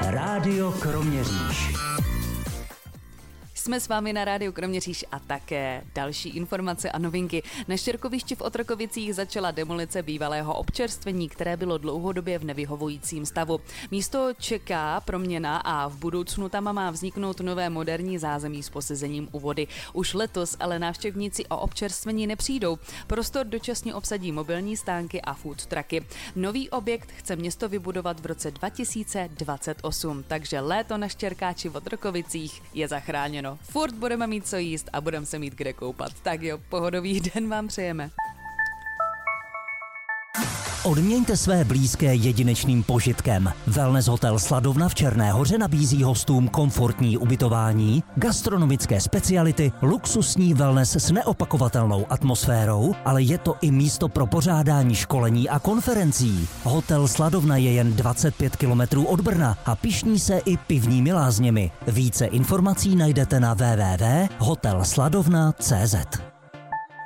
Rádio Kroměříž. Jsme s vámi na Rádiu Kroměříž a také další informace a novinky. Na Štěrkovišti v Otrokovicích začala demolice bývalého občerstvení, které bylo dlouhodobě v nevyhovujícím stavu. Místo čeká proměna a v budoucnu tam má vzniknout nové moderní zázemí s posezením u vody. Už letos ale návštěvníci o občerstvení nepřijdou. Prostor dočasně obsadí mobilní stánky a food trucky. Nový objekt chce město vybudovat v roce 2028, takže léto na Štěrkáči v Otrokovicích je zachráněno. Furt budeme mít co jíst a budeme se mít kde koupat. Tak jo, pohodový den vám přejeme. Odměňte své blízké jedinečným požitkem. Wellness hotel Sladovna v Černé Hoře nabízí hostům komfortní ubytování, gastronomické speciality, luxusní wellness s neopakovatelnou atmosférou, ale je to i místo pro pořádání školení a konferencí. Hotel Sladovna je jen 25 km od Brna a pyšní se i pivními lázněmi. Více informací najdete na www.hotelsladovna.cz.